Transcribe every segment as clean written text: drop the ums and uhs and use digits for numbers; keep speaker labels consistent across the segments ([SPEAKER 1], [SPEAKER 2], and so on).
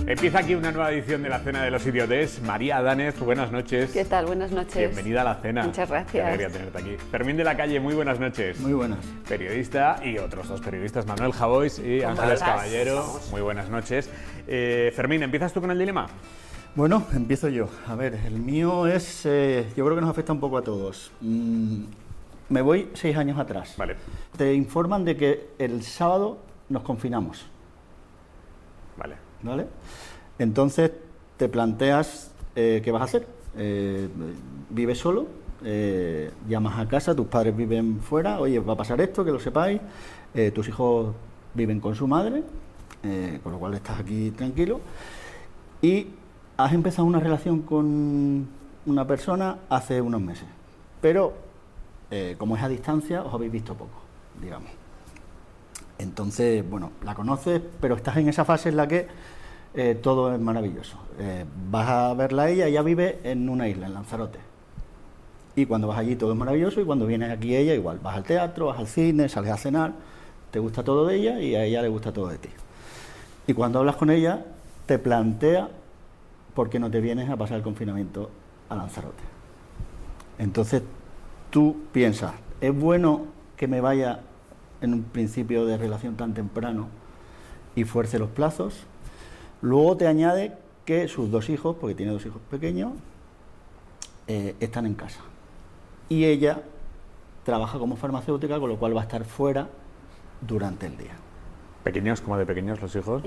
[SPEAKER 1] Empieza aquí una nueva edición de la Cena de los Idiotes. María Adánez, buenas noches.
[SPEAKER 2] ¿Qué tal? Buenas noches.
[SPEAKER 1] Bienvenida a la cena.
[SPEAKER 2] Muchas gracias.
[SPEAKER 1] Qué alegría tenerte aquí. Fermín de la Calle, muy buenas noches.
[SPEAKER 3] Muy buenas.
[SPEAKER 1] Periodista y otros dos periodistas, Manuel Javois y Ángeles Caballero. Muy buenas noches. Fermín, ¿empiezas tú con el dilema?
[SPEAKER 3] Bueno, empiezo yo. A ver, el mío es, yo creo que nos afecta un poco a todos. Me voy 6 años atrás.
[SPEAKER 1] Vale.
[SPEAKER 3] Te informan de que el sábado nos confinamos.
[SPEAKER 1] Vale.
[SPEAKER 3] ¿Vale? Entonces te planteas qué vas a hacer. Vives solo, llamas a casa, tus padres viven fuera, oye, va a pasar esto, que lo sepáis. Tus hijos viven con su madre, con lo cual estás aquí tranquilo. Y has empezado una relación con una persona hace unos meses, pero como es a distancia, os habéis visto poco, digamos. Entonces, bueno, la conoces, pero estás en esa fase en la que todo es maravilloso. Vas a verla a ella, ella vive en una isla, en Lanzarote. Y cuando vas allí todo es maravilloso, y cuando vienes aquí ella igual. Vas al teatro, vas al cine, sales a cenar, te gusta todo de ella y a ella le gusta todo de ti. Y cuando hablas con ella, te plantea por qué no te vienes a pasar el confinamiento a Lanzarote. Entonces tú piensas, ¿es bueno que me vaya en un principio de relación tan temprano y fuerce los plazos? Luego te añade que sus 2 hijos, porque tiene 2 hijos pequeños, están en casa. Y ella trabaja como farmacéutica, con lo cual va a estar fuera durante el día.
[SPEAKER 1] ¿Pequeños? ¿Cómo de pequeños los hijos?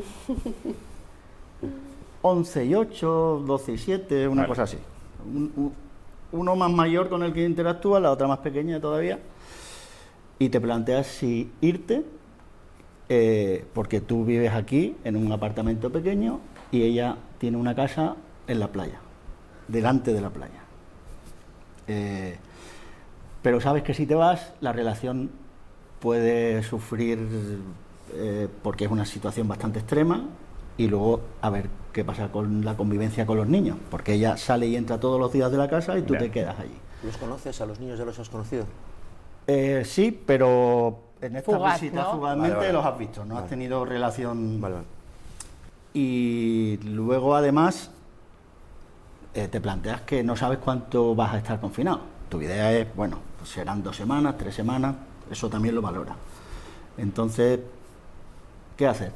[SPEAKER 3] 11 y 8, 12 y 7, una cosa así. Uno más mayor con el que interactúa, la otra más pequeña todavía. Y te planteas si irte, porque tú vives aquí en un apartamento pequeño y ella tiene una casa en la playa, delante de la playa. Pero sabes que si te vas, la relación puede sufrir porque es una situación bastante extrema, y luego a ver qué pasa con la convivencia con los niños, porque ella sale y entra todos los días de la casa y tú te quedas allí.
[SPEAKER 4] ¿Los conoces? ¿A los niños ya los has conocido?
[SPEAKER 3] Sí, pero en esta visita
[SPEAKER 2] ¿no?
[SPEAKER 3] fugazmente los has visto, no has tenido relación.
[SPEAKER 4] Vale.
[SPEAKER 3] Y luego además te planteas que no sabes cuánto vas a estar confinado. Tu idea es, bueno, pues serán 2 semanas, 3 semanas, eso también lo valora. Entonces, ¿qué hacer?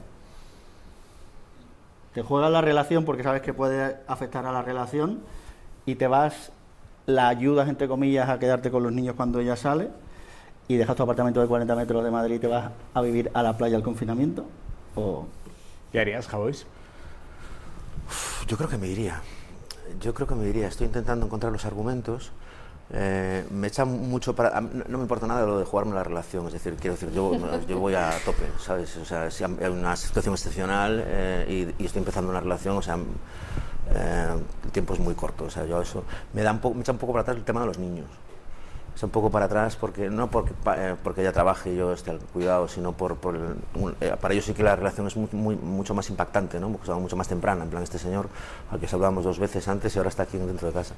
[SPEAKER 3] Te juegas la relación porque sabes que puede afectar a la relación y te vas, la ayudas entre comillas a quedarte con los niños cuando ella sale, y dejas tu apartamento de 40 metros de Madrid y te vas a vivir a la playa al confinamiento. ¿O
[SPEAKER 1] ¿Qué harías, Javois?
[SPEAKER 4] Yo creo que me iría. Estoy intentando encontrar los argumentos. Me echa mucho para... No me importa nada lo de jugarme la relación, es decir, quiero decir, yo voy a tope, ¿sabes? O sea, si hay una situación excepcional y estoy empezando una relación, o sea, el tiempo es muy corto, o sea, yo eso me echa un poco para atrás el tema de los niños. Echa un poco para atrás porque no porque ella trabaje y yo esté al cuidado, sino para ellos sí que la relación es mucho más impactante, ¿no? Porque es mucho más temprana, en plan, este señor al que saludamos 2 veces antes y ahora está aquí dentro de casa.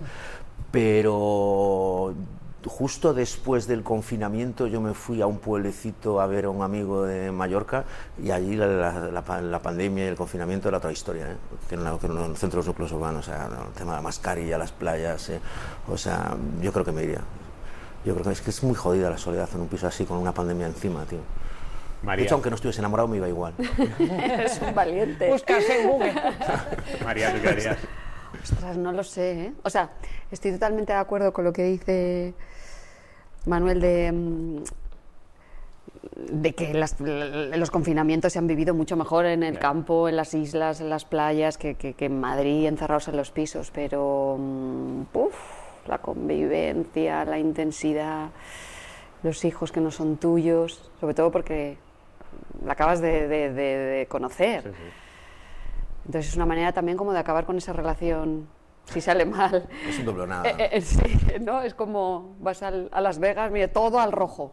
[SPEAKER 4] Pero justo después del confinamiento yo me fui a un pueblecito a ver a un amigo de Mallorca, y allí la pandemia y el confinamiento era otra historia, que en el centro de los núcleos urbanos, o sea, el tema de la mascarilla, las playas, o sea, yo creo que me iría. Yo creo que es muy jodida la soledad en un piso así con una pandemia encima, tío.
[SPEAKER 1] María.
[SPEAKER 4] De hecho, aunque no estuviese enamorado me iba igual.
[SPEAKER 2] Eres un valiente.
[SPEAKER 5] Buscarse en Google.
[SPEAKER 1] María, ¿tú qué harías?
[SPEAKER 2] Ostras, no lo sé, ¿eh? O sea, estoy totalmente de acuerdo con lo que dice Manuel de que los confinamientos se han vivido mucho mejor en el campo, en las islas, en las playas, que en Madrid, encerrados en los pisos, pero la convivencia, la intensidad, los hijos que no son tuyos, sobre todo porque la acabas de conocer.
[SPEAKER 1] Sí, sí.
[SPEAKER 2] Entonces es una manera también como de acabar con esa relación si sale mal.
[SPEAKER 4] Es un doble nada.
[SPEAKER 2] Sí, ¿no? Es como vas a Las Vegas, mire, todo al rojo.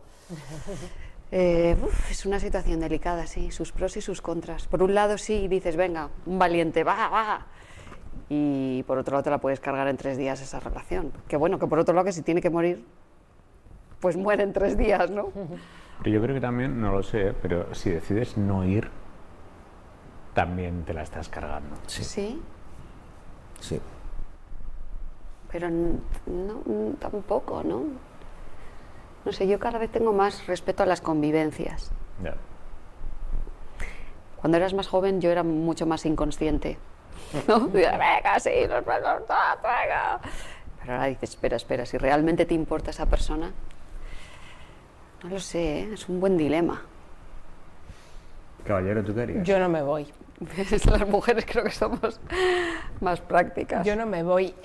[SPEAKER 2] Es una situación delicada, sí, sus pros y sus contras. Por un lado sí, dices, venga, un valiente, va. Y por otro lado te la puedes cargar en 3 días esa relación. Que bueno, que por otro lado que si tiene que morir, pues muere en 3 días, ¿no?
[SPEAKER 1] Pero yo creo que también, no lo sé, pero si decides no ir, también te la estás cargando.
[SPEAKER 2] Sí.
[SPEAKER 4] Sí.
[SPEAKER 2] Pero tampoco, ¿no? No sé, yo cada vez tengo más respeto a las convivencias.
[SPEAKER 1] Ya.
[SPEAKER 2] Cuando eras más joven yo era mucho más inconsciente, ¿no? Venga, sí, venga. Pero ahora dices, espera, si realmente te importa esa persona, no lo sé, ¿eh? Es un buen dilema.
[SPEAKER 1] Caballero, ¿tú qué harías?
[SPEAKER 5] Yo no me voy.
[SPEAKER 2] Las mujeres creo que somos más prácticas.
[SPEAKER 5] Yo no me voy,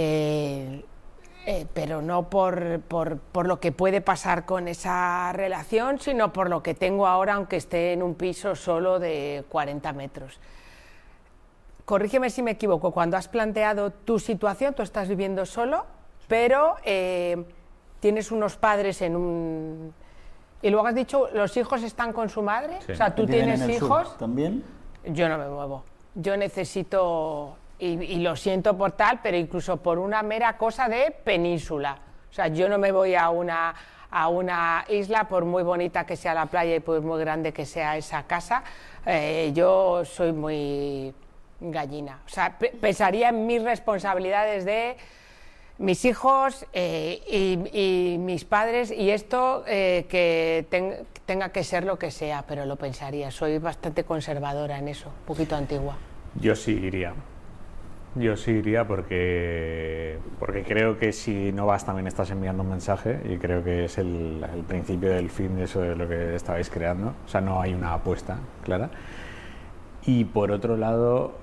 [SPEAKER 5] pero no por lo que puede pasar con esa relación, sino por lo que tengo ahora, aunque esté en un piso solo de 40 metros. Corrígeme si me equivoco, cuando has planteado tu situación, tú estás viviendo solo, pero tienes unos padres en un... Y luego has dicho, ¿los hijos están con su madre?
[SPEAKER 1] Sí.
[SPEAKER 5] O sea, ¿tú
[SPEAKER 3] ¿Viven
[SPEAKER 5] tienes
[SPEAKER 3] en el sur
[SPEAKER 5] hijos?
[SPEAKER 3] también?
[SPEAKER 5] Yo no me muevo. Yo necesito, y lo siento por tal, pero incluso por una mera cosa de península. O sea, yo no me voy a una isla, por muy bonita que sea la playa y por muy grande que sea esa casa. Yo soy muy gallina. O sea, pensaría en mis responsabilidades de mis hijos y mis padres, y esto que tenga que ser lo que sea, pero lo pensaría. Soy bastante conservadora en eso, un poquito antigua.
[SPEAKER 1] Yo sí iría. Yo sí iría porque creo que si no vas también estás enviando un mensaje, y creo que es el principio del fin de eso de lo que estabais creando. O sea, no hay una apuesta clara. Y por otro lado,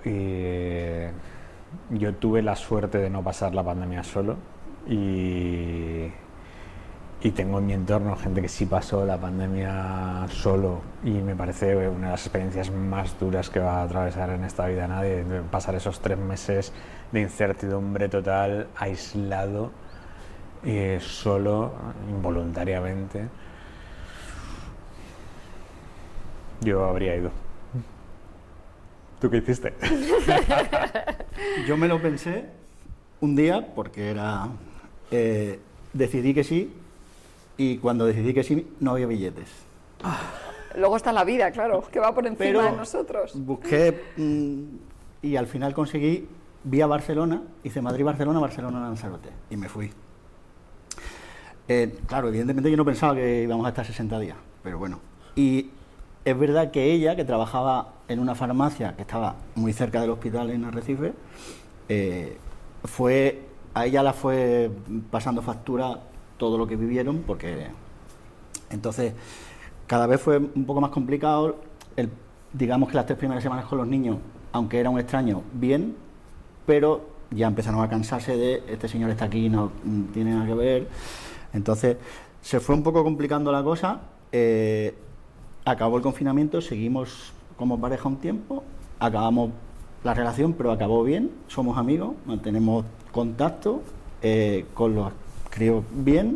[SPEAKER 1] yo tuve la suerte de no pasar la pandemia solo, y tengo en mi entorno gente que sí pasó la pandemia solo, y me parece una de las experiencias más duras que va a atravesar en esta vida nadie, de pasar esos 3 meses de incertidumbre total, aislado, solo, involuntariamente. Yo habría ido. ¿Tú qué hiciste?
[SPEAKER 3] Yo me lo pensé un día porque decidí que sí, y cuando decidí que sí no había billetes.
[SPEAKER 2] Luego está la vida, claro, que va por encima
[SPEAKER 3] Pero
[SPEAKER 2] de nosotros.
[SPEAKER 3] busqué y al final conseguí vía Barcelona, hice Madrid-Barcelona, Barcelona-Lanzarote, y me fui. Claro, evidentemente yo no pensaba que íbamos a estar 60 días, pero bueno. Y es verdad que ella, que trabajaba en una farmacia que estaba muy cerca del hospital en Arrecife, a ella la fue pasando factura todo lo que vivieron, porque entonces cada vez fue un poco más complicado. Digamos que las 3 primeras semanas con los niños, aunque era un extraño, bien, pero ya empezaron a cansarse de este señor está aquí, no tiene nada que ver. Entonces se fue un poco complicando la cosa. Acabó el confinamiento, seguimos como pareja un tiempo, acabamos la relación, pero acabó bien, somos amigos, mantenemos contacto, con los críos bien.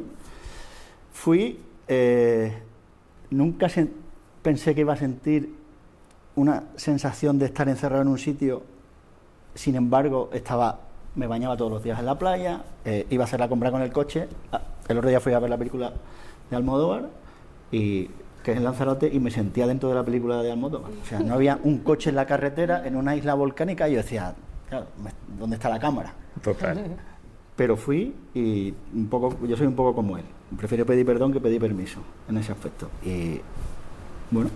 [SPEAKER 3] Nunca pensé que iba a sentir una sensación de estar encerrado en un sitio. Sin embargo, me bañaba todos los días en la playa, iba a hacer la compra con el coche. El otro día fui a ver la película de Almodóvar, que es en Lanzarote, y me sentía dentro de la película de Almodóvar. O sea, no había un coche en la carretera, en una isla volcánica, y yo decía, claro, ¿dónde está la cámara?
[SPEAKER 1] Total.
[SPEAKER 3] Pero fui, y yo soy un poco como él. Prefiero pedir perdón que pedir permiso en ese aspecto. Y bueno,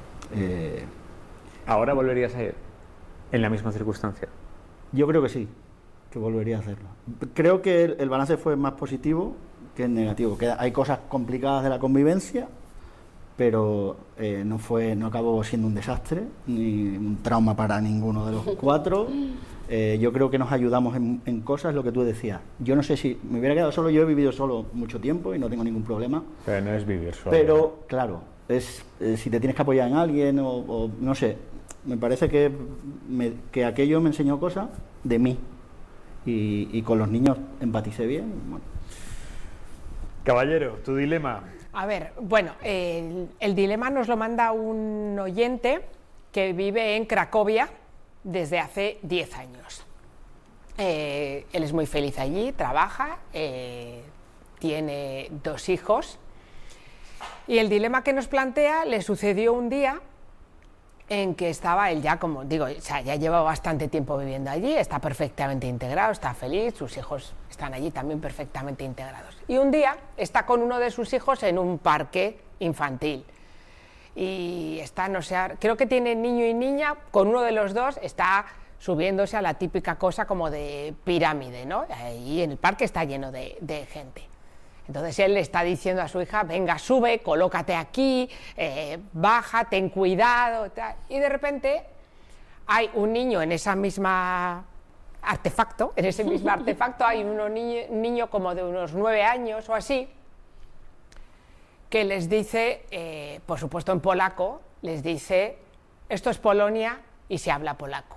[SPEAKER 1] ¿Ahora volverías a ir en la misma circunstancia?
[SPEAKER 3] yo creo que sí, que volvería a hacerlo. Creo que el balance fue más positivo que negativo. Que hay cosas complicadas de la convivencia, pero no acabó siendo un desastre ni un trauma para ninguno de los 4. Yo creo que nos ayudamos en cosas, lo que tú decías. Yo no sé si me hubiera quedado solo. Yo he vivido solo mucho tiempo y no tengo ningún problema.
[SPEAKER 1] Pero no es vivir solo.
[SPEAKER 3] Pero claro, si te tienes que apoyar en alguien o no sé, me parece que aquello me enseñó cosas de mí, y con los niños empaticé bien. Bueno.
[SPEAKER 1] Caballero, tu dilema.
[SPEAKER 5] A ver, bueno, el dilema nos lo manda un oyente que vive en Cracovia desde hace 10 años. Él es muy feliz allí, trabaja, tiene 2 hijos, y el dilema que nos plantea le sucedió un día en que estaba él ya, como digo, o sea, ya lleva bastante tiempo viviendo allí, está perfectamente integrado, está feliz, sus hijos están allí también perfectamente integrados. Y un día está con uno de sus hijos en un parque infantil. Y está, no sé, creo que tiene niño y niña, con uno de los dos está subiéndose a la típica cosa como de pirámide, ¿no? Y en el parque está lleno de gente. Entonces él le está diciendo a su hija, venga, sube, colócate aquí, baja, ten cuidado, tal. Y de repente hay un niño en esa misma artefacto, hay un niño como de unos 9 años o así, que les dice, por supuesto en polaco, les dice, esto es Polonia y se habla polaco.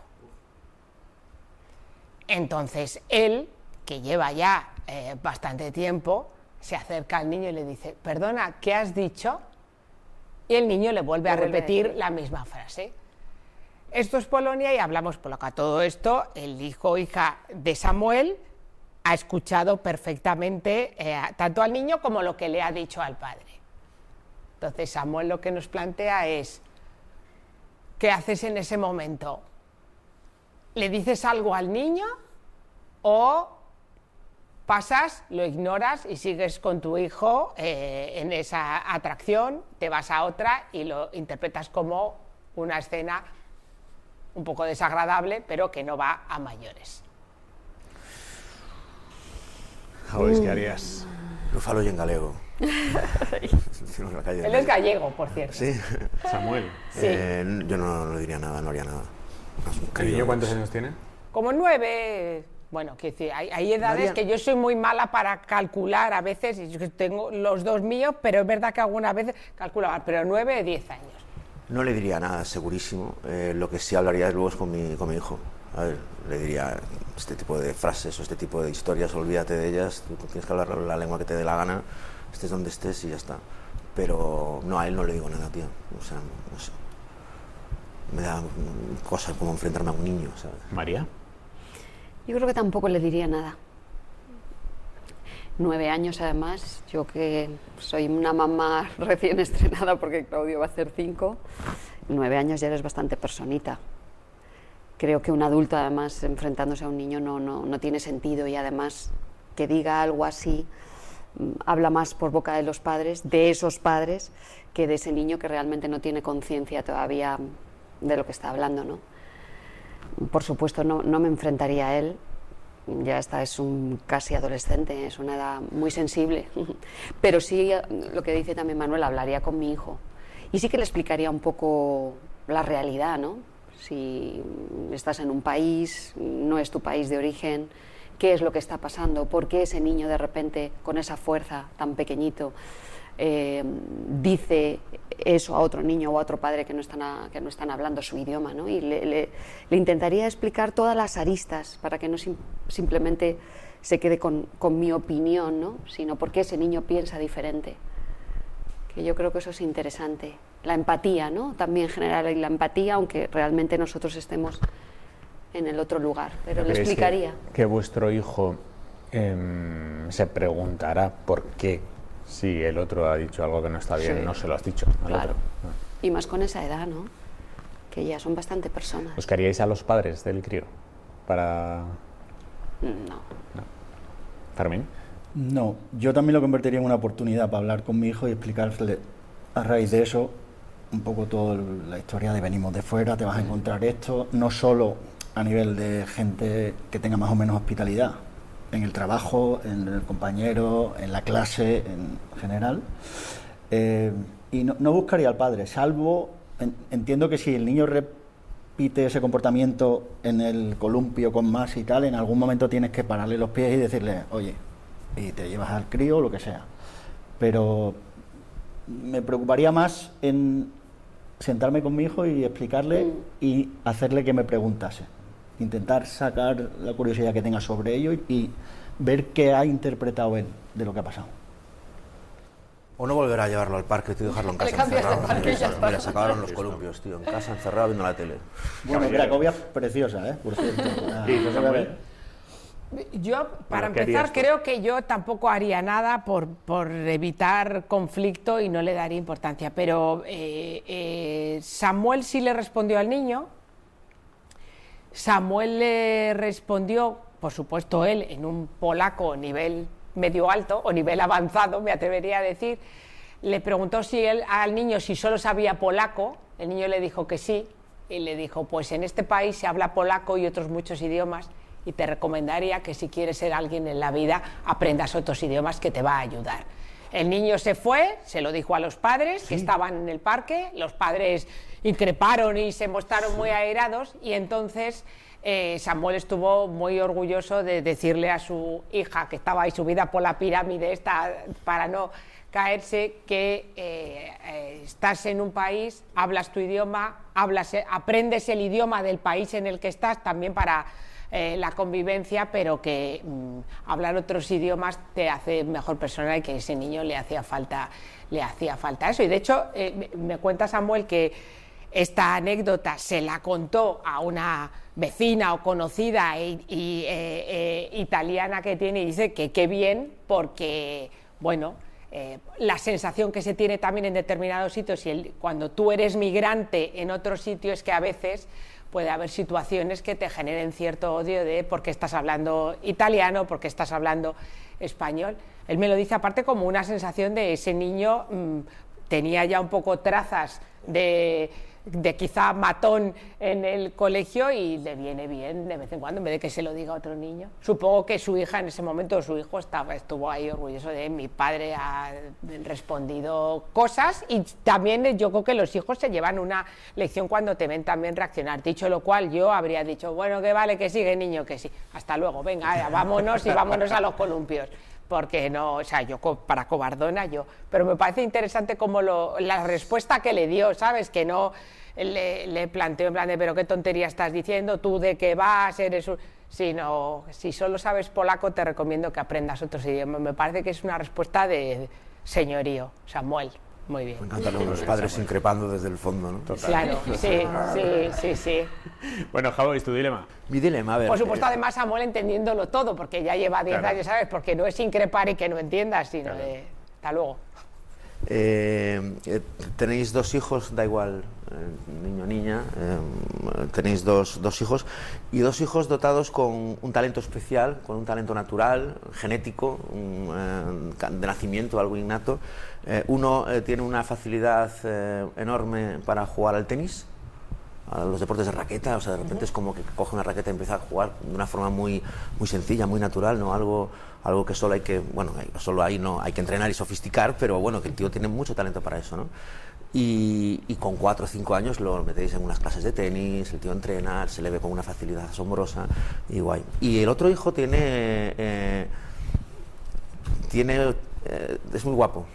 [SPEAKER 5] Entonces él, que lleva ya bastante tiempo, se acerca al niño y le dice, perdona, ¿qué has dicho? Y el niño le vuelve a repetir la misma frase. Esto es Polonia y hablamos polaco. A todo esto, el hijo o hija de Samuel ha escuchado perfectamente tanto al niño como lo que le ha dicho al padre. Entonces Samuel lo que nos plantea es, ¿qué haces en ese momento? ¿Le dices algo al niño o pasas, lo ignoras y sigues con tu hijo en esa atracción, te vas a otra y lo interpretas como una escena un poco desagradable, pero que no va a mayores?
[SPEAKER 1] Joder, ¿qué harías?
[SPEAKER 4] Lo falo en galego.
[SPEAKER 5] Él es gallego, por cierto.
[SPEAKER 4] Sí.
[SPEAKER 1] Samuel.
[SPEAKER 5] Sí.
[SPEAKER 4] Yo no diría nada, no haría nada.
[SPEAKER 1] ¿El niño cuántos años tiene?
[SPEAKER 5] Como 9, bueno, que decir, hay edades que yo soy muy mala para calcular a veces, y yo tengo los dos míos, pero es verdad que algunas veces calculo mal, pero 9, 10 años.
[SPEAKER 4] No le diría nada, segurísimo. Lo que sí hablaría luego es con mi hijo. A ver, le diría este tipo de frases o este tipo de historias, olvídate de ellas, tú tienes que hablar la lengua que te dé la gana, estés donde estés y ya está. Pero no, a él no le digo nada, tío. O sea, no sé. Me da cosa como enfrentarme a un niño, ¿sabes?
[SPEAKER 1] María.
[SPEAKER 2] Yo creo que tampoco le diría nada. 9 años además, yo que soy una mamá recién estrenada porque Claudio va a hacer 5, 9 años ya eres bastante personita. Creo que un adulto además enfrentándose a un niño no tiene sentido, y además que diga algo así habla más por boca de los padres, de esos padres, que de ese niño que realmente no tiene conciencia todavía de lo que está hablando, ¿no? Por supuesto no me enfrentaría a él, ya es un casi adolescente, es una edad muy sensible, pero sí, lo que dice también Manuel, hablaría con mi hijo y sí que le explicaría un poco la realidad, ¿no? Si estás en un país, no es tu país de origen, qué es lo que está pasando, por qué ese niño de repente con esa fuerza tan pequeñito dice eso a otro niño o a otro padre que no están hablando su idioma, ¿no? Y le intentaría explicar todas las aristas para que no simplemente se quede con mi opinión, ¿no? Sino por qué ese niño piensa diferente. Que yo creo que eso es interesante. La empatía, ¿no? También generar la empatía, aunque realmente nosotros estemos en el otro lugar, pero le explicaría.
[SPEAKER 1] Que vuestro hijo se preguntará por qué, si el otro ha dicho algo que no está bien,
[SPEAKER 2] Sí.
[SPEAKER 1] no se lo has dicho al
[SPEAKER 2] Claro.
[SPEAKER 1] otro.
[SPEAKER 2] Y más con esa edad, ¿no? Que ya son bastante personas.
[SPEAKER 1] ¿Buscaríais a los padres del crío para...?
[SPEAKER 2] No.
[SPEAKER 1] Fermín.
[SPEAKER 3] No, yo también lo convertiría en una oportunidad para hablar con mi hijo y explicarle a raíz de eso un poco toda la historia de venimos de fuera, te vas a encontrar esto, no solo a nivel de gente que tenga más o menos hospitalidad, en el trabajo, en el compañero, en la clase, en general. Y no buscaría al padre, salvo, entiendo que si el niño repite ese comportamiento en el columpio con más y tal, en algún momento tienes que pararle los pies y decirle, oye, y te llevas al crío o lo que sea. Pero me preocuparía más en sentarme con mi hijo y explicarle y hacerle que me preguntase. Intentar sacar la curiosidad que tenga sobre ello y ver qué ha interpretado él de lo que ha pasado.
[SPEAKER 4] O no volver a llevarlo al parque, tío, dejarlo en casa encerrado. Mira, se acabaron los columpios, tío, en casa encerrado viendo la tele.
[SPEAKER 3] Bueno, Cracovia es preciosa, ¿eh? Por cierto.
[SPEAKER 5] Yo, para
[SPEAKER 1] ¿qué harías
[SPEAKER 5] empezar,
[SPEAKER 1] tú?
[SPEAKER 5] creo que yo tampoco haría nada por evitar conflicto y no le daría importancia. Pero Samuel sí le respondió al niño. Samuel le respondió, por supuesto él, en un polaco nivel medio alto o nivel avanzado, me atrevería a decir. Le preguntó al niño si solo sabía polaco. El niño le dijo que sí. Y le dijo, pues en este país se habla polaco y otros muchos idiomas, y te recomendaría que si quieres ser alguien en la vida, aprendas otros idiomas, que te va a ayudar. El niño se fue, se lo dijo a los padres, que estaban en el parque. Los padres increparon y se mostraron muy airados, y entonces Samuel estuvo muy orgulloso de decirle a su hija, que estaba ahí subida por la pirámide esta para no caerse, que estás en un país, hablas tu idioma, aprendes el idioma del país en el que estás, también para la convivencia, pero que hablar otros idiomas te hace mejor persona, y que a ese niño le hacía falta eso. Y de hecho me cuenta Samuel que esta anécdota se la contó a una vecina o conocida italiana que tiene, y dice que qué bien, porque bueno, la sensación que se tiene también en determinados sitios, y cuando tú eres migrante en otro sitio, es que a veces puede haber situaciones que te generen cierto odio de por qué estás hablando italiano, por qué estás hablando español. Él me lo dice aparte como una sensación de ese niño tenía ya un poco trazas de quizá matón en el colegio, y le viene bien de vez en cuando, en vez de que se lo diga a otro niño. Supongo que su hija en ese momento, su hijo estuvo ahí orgulloso de mi padre, ha respondido cosas, y también yo creo que los hijos se llevan una lección cuando te ven también reaccionar. Dicho lo cual, yo habría dicho, bueno, que vale, que sigue, niño, que sí, hasta luego, venga, vámonos y vámonos a los columpios. Porque no, o sea, yo para cobardona pero me parece interesante como la respuesta que le dio, ¿sabes? Que no le planteó en plan de, pero qué tontería estás diciendo, tú de qué vas, eres un... Sino, si solo sabes polaco, te recomiendo que aprendas otros idiomas. Me parece que es una respuesta de señorío, Samuel. Muy bien.
[SPEAKER 4] Me encantan los padres increpando desde el fondo, ¿no?
[SPEAKER 1] Total.
[SPEAKER 5] Claro, sí.
[SPEAKER 1] Bueno, Javo, ¿es tu dilema?
[SPEAKER 4] Mi dilema, a ver.
[SPEAKER 5] Por supuesto, además, Samuel entendiéndolo todo, porque ya lleva 10
[SPEAKER 1] Claro.
[SPEAKER 5] años, ¿sabes? Porque no es increpar y que no entiendas, sino
[SPEAKER 1] Claro.
[SPEAKER 5] de... Hasta luego.
[SPEAKER 4] Tenéis 2 hijos, da igual, niño o niña, tenéis dos hijos, y 2 hijos dotados con un talento especial, con un talento natural, genético, de nacimiento, algo innato. Uno tiene una facilidad enorme para jugar al tenis, a los deportes de raqueta, o sea, de repente es como que coge una raqueta y empieza a jugar de una forma muy sencilla, muy natural, ¿no? Algo que solo hay que, bueno, solo ahí no hay que entrenar y sofisticar, pero bueno, que el tío tiene mucho talento para eso, ¿no? Y con 4 o 5 años lo metéis en unas clases de tenis, el tío entrena, se le ve con una facilidad asombrosa y guay. Y el otro hijo es muy guapo,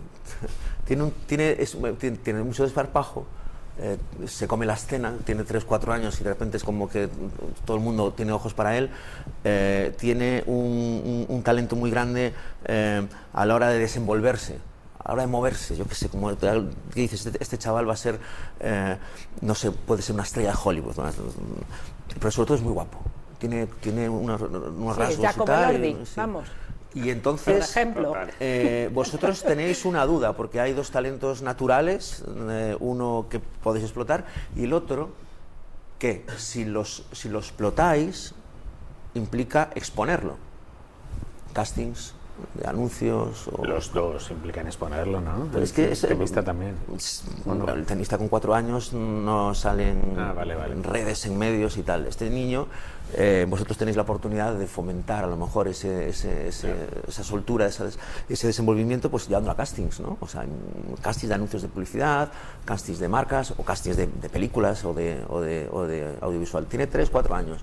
[SPEAKER 4] tiene mucho desparpajo. Se come la escena, tiene 3-4 años y de repente es como que todo el mundo tiene ojos para él. Tiene un talento muy grande a la hora de desenvolverse, a la hora de moverse. Yo qué sé, como dices, este chaval va a ser, no sé, puede ser una estrella de Hollywood, ¿no? Pero sobre todo es muy guapo. Tiene unos rasgos y tal.
[SPEAKER 5] Lordi, vamos.
[SPEAKER 4] Y entonces,
[SPEAKER 5] por ejemplo,
[SPEAKER 4] vosotros tenéis una duda, porque hay 2 talentos naturales, uno que podéis explotar y el otro que, si lo explotáis, implica exponerlo. Castings, de anuncios...
[SPEAKER 1] Los dos implican exponerlo, ¿no?
[SPEAKER 4] Pero es que
[SPEAKER 1] el tenista también.
[SPEAKER 4] Bueno, el tenista con 4 años no sale
[SPEAKER 1] vale.
[SPEAKER 4] en redes, en medios y tal. Este niño, vosotros tenéis la oportunidad de fomentar a lo mejor esa soltura, ese desenvolvimiento, pues llevando a castings, ¿no? O sea, castings de anuncios de publicidad, castings de marcas o castings de películas o de audiovisual. Tiene 3-4 años.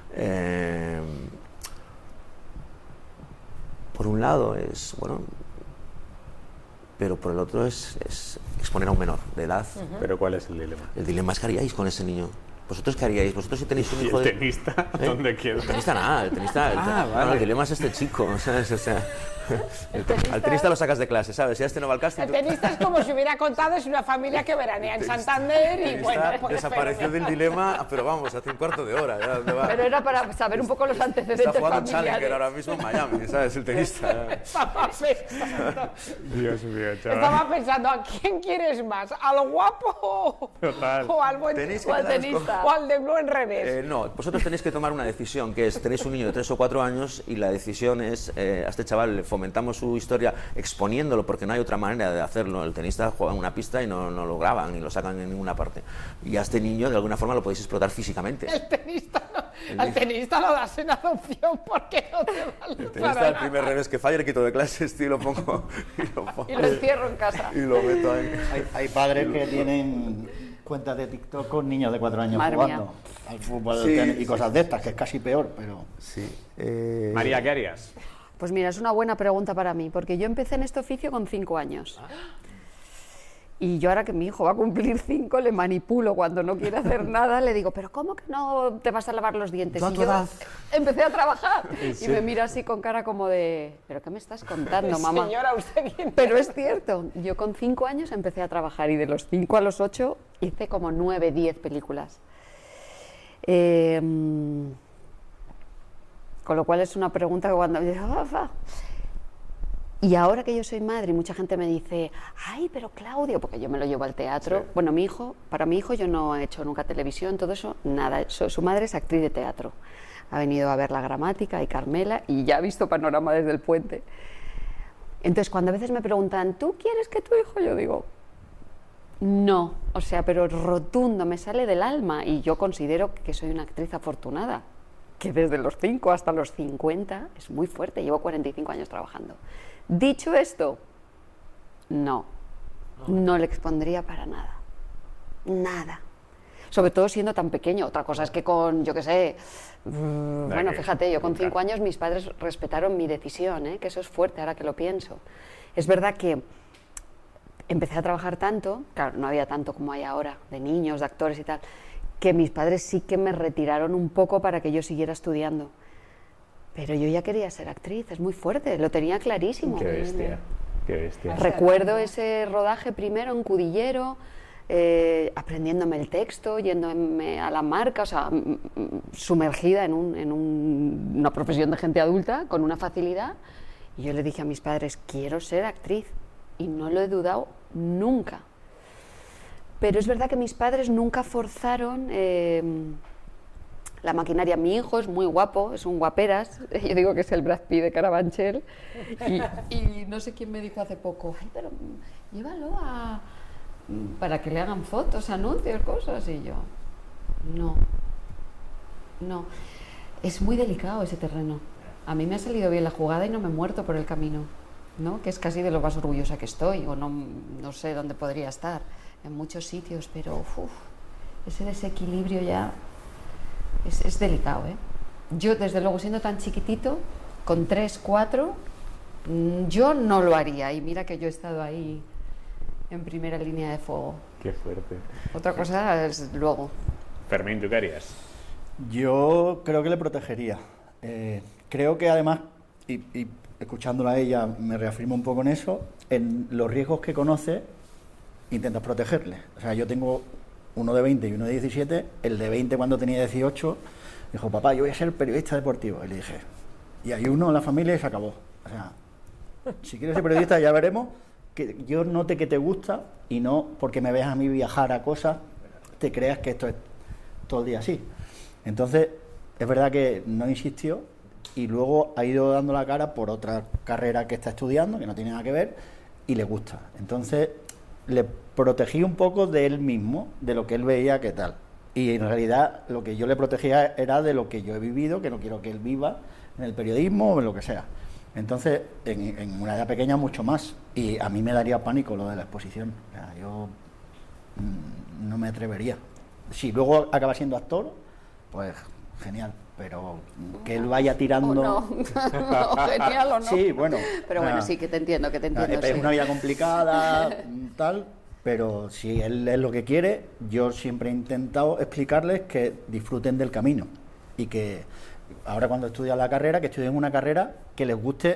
[SPEAKER 4] Por un lado es, bueno, pero por el otro es exponer a un menor de edad.
[SPEAKER 1] Pero ¿cuál es el dilema?
[SPEAKER 4] El dilema es: ¿qué haríais con ese niño? ¿Vosotros qué haríais? ¿Vosotros si tenéis un
[SPEAKER 1] ¿Y
[SPEAKER 4] hijo
[SPEAKER 1] el
[SPEAKER 4] de...?
[SPEAKER 1] tenista? ¿Dónde queda?
[SPEAKER 4] El tenista nada, el tenista...
[SPEAKER 1] vale.
[SPEAKER 4] No, el dilema es este chico, ¿sabes? O sea, al tenista lo sacas de clase, ¿sabes? Si este no va al casting...
[SPEAKER 5] El tenista es como si hubiera contado, es una familia que veranea en Santander y bueno... pues
[SPEAKER 4] desapareció del dilema, pero vamos, hace un cuarto de hora. Ya, ¿dónde va?
[SPEAKER 2] Pero era para saber un poco los antecedentes
[SPEAKER 4] Está jugando un
[SPEAKER 2] familiares.
[SPEAKER 4] Challenger ahora mismo en Miami, ¿sabes? El tenista.
[SPEAKER 5] Estaba pensando,
[SPEAKER 1] Dios mío, chaval.
[SPEAKER 5] estaba pensando, ¿a quién quieres más? ¿Al guapo
[SPEAKER 1] Total.
[SPEAKER 5] o al buen
[SPEAKER 4] Tenéis que
[SPEAKER 2] O al
[SPEAKER 4] quedaros
[SPEAKER 2] tenista.
[SPEAKER 5] o al de Blue en revés?
[SPEAKER 4] No, vosotros tenéis que tomar una decisión, que es, tenéis un niño de 3 o 4 años y la decisión es, a este chaval le fomentamos su historia exponiéndolo, porque no hay otra manera de hacerlo. El tenista juega en una pista y no lo graban ni lo sacan en ninguna parte. Y a este niño de alguna forma lo podéis explotar físicamente.
[SPEAKER 5] El tenista no, al tenista lo das en adopción porque no te vale
[SPEAKER 4] El
[SPEAKER 5] para
[SPEAKER 4] tenista, el
[SPEAKER 5] nada.
[SPEAKER 4] primer revés que falla, le quito de clases, tío, y lo pongo
[SPEAKER 2] Y lo encierro en casa.
[SPEAKER 4] y lo meto ahí.
[SPEAKER 3] Hay padres que tienen cuentas de TikTok con niños de 4 años
[SPEAKER 2] Madre
[SPEAKER 3] jugando
[SPEAKER 2] mía.
[SPEAKER 3] al fútbol
[SPEAKER 4] Sí,
[SPEAKER 3] tenis, y cosas de estas, que es casi peor, pero...
[SPEAKER 4] Sí.
[SPEAKER 1] María, ¿qué harías?
[SPEAKER 2] Pues mira, es una buena pregunta para mí, porque yo empecé en este oficio con 5 años. Y yo ahora que mi hijo va a cumplir 5, le manipulo cuando no quiere hacer nada, le digo, pero ¿cómo que no te vas a lavar los dientes?
[SPEAKER 4] Tú a
[SPEAKER 2] Y
[SPEAKER 4] tu
[SPEAKER 2] yo
[SPEAKER 4] edad.
[SPEAKER 2] empecé a trabajar y me mira así con cara como de, ¿pero qué me estás contando, mamá?
[SPEAKER 5] Señora, usted viene.
[SPEAKER 2] Pero es cierto, yo con 5 años empecé a trabajar y de los 5 a los 8 hice como 9, 10 películas. Con lo cual es una pregunta que cuando... Y ahora que yo soy madre y mucha gente me dice, ay, pero Claudio, porque yo me lo llevo al teatro.
[SPEAKER 1] Sí.
[SPEAKER 2] Bueno, para mi hijo yo no he hecho nunca televisión, todo eso, nada. Su madre es actriz de teatro. Ha venido a ver La Gramática y Carmela y ya ha visto Panorama desde el puente. Entonces, cuando a veces me preguntan, ¿tú quieres que tu hijo? Yo digo, no, o sea, pero rotundo, me sale del alma y yo considero que soy una actriz afortunada, que desde los 5 hasta los 50 es muy fuerte, llevo 45 años trabajando. Dicho esto, no le expondría para nada, nada. Sobre todo siendo tan pequeño. Otra cosa es que con, yo qué sé, bueno, fíjate, yo con 5 años mis padres respetaron mi decisión, que eso es fuerte ahora que lo pienso. Es verdad que empecé a trabajar tanto, claro, no había tanto como hay ahora, de niños, de actores y tal, que mis padres sí que me retiraron un poco para que yo siguiera estudiando. Pero yo ya quería ser actriz, es muy fuerte, lo tenía clarísimo.
[SPEAKER 1] Qué bestia, qué bestia.
[SPEAKER 2] Recuerdo ese rodaje primero en Cudillero, aprendiéndome el texto, yéndome a la marca, o sea, sumergida en una profesión de gente adulta con una facilidad. Y yo le dije a mis padres, quiero ser actriz. Y no lo he dudado nunca. Pero es verdad que mis padres nunca forzaron la maquinaria. Mi hijo es muy guapo, es un guaperas. Yo digo que es el Brad Pitt de Carabanchel. Y no sé quién me dijo hace poco, ay, pero llévalo para que le hagan fotos, anuncios, cosas. Y yo, no. Es muy delicado ese terreno. A mí me ha salido bien la jugada y no me he muerto por el camino, ¿no? Que es casi de lo más orgullosa que estoy, o no sé dónde podría estar, en muchos sitios, pero ese desequilibrio ya es delicado, ¿eh? Yo, desde luego, siendo tan chiquitito, con 3, 4, yo no lo haría, y mira que yo he estado ahí en primera línea de fuego.
[SPEAKER 1] Qué fuerte.
[SPEAKER 2] Otra cosa es luego.
[SPEAKER 1] Fermín, ¿tú qué harías?
[SPEAKER 3] Yo creo que le protegería. Creo que además, y escuchándola a ella me reafirmo un poco en eso, en los riesgos que conoce intentas protegerle. O sea, yo tengo uno de 20 y uno de 17, el de 20 cuando tenía 18 dijo, papá, yo voy a ser periodista deportivo. Y le dije, y hay uno en la familia y se acabó. O sea, si quieres ser periodista ya veremos, que yo note que te gusta y no porque me veas a mí viajar a cosas, te creas que esto es todo el día así. Entonces, es verdad que no insistió y luego ha ido dando la cara por otra carrera que está estudiando, que no tiene nada que ver, y le gusta. Entonces, le protegí un poco de él mismo, de lo que él veía que tal. Y en realidad lo que yo le protegía era de lo que yo he vivido, que no quiero que él viva en el periodismo o en lo que sea. Entonces, en una edad pequeña mucho más. Y a mí me daría pánico lo de la exposición. O sea, yo no me atrevería. Si luego acaba siendo actor, pues genial. Pero que él vaya tirando...
[SPEAKER 2] No, genial o no.
[SPEAKER 3] Sí, bueno.
[SPEAKER 2] Pero bueno, sí, que te entiendo,
[SPEAKER 3] Es
[SPEAKER 2] sí.
[SPEAKER 3] una vida complicada, tal, pero si él es lo que quiere, yo siempre he intentado explicarles que disfruten del camino y que ahora cuando estudian la carrera, que estudien una carrera que les guste